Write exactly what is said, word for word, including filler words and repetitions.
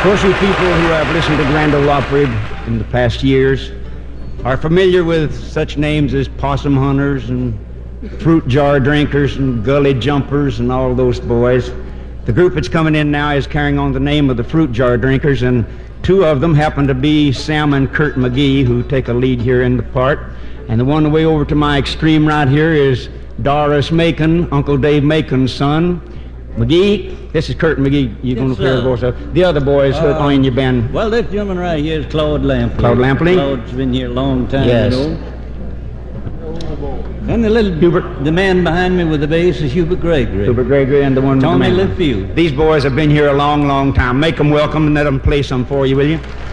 course, you people who have listened to Grand Ole Opry in the past years are familiar with such names as possum hunters and fruit jar drinkers and gully jumpers and all those boys. The group that's coming in now is carrying on the name of the fruit jar drinkers, and two of them happen to be Sam and Kurt McGee, who take a lead here in the part. And the one way over to my extreme right here is Doris Macon, Uncle Dave Macon's son. McGee, this is Kurt McGee. You're going to clear the voice up. The other boys who are in your band. Well, this gentleman right here is Claude Lampley. Claude Lampley? Claude's been here a long time, yes. you know. And the little Hubert, the man behind me with the bass is Hubert Gregory. Hubert Gregory and the one Tony with the man. LeFew. These boys have been here a long, long time. Make them welcome and let them play some for you, will you?